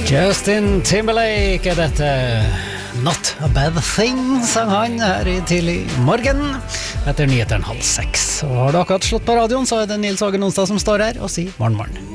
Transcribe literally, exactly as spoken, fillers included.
Justin Timberlake er dette. Not a bad thing, sang han her i tidlig morgen etter nyheteren halv seks. Og har du akkurat slått på radioen, så er det Nils Hagen Onsdag som står her og sier morgen morgen.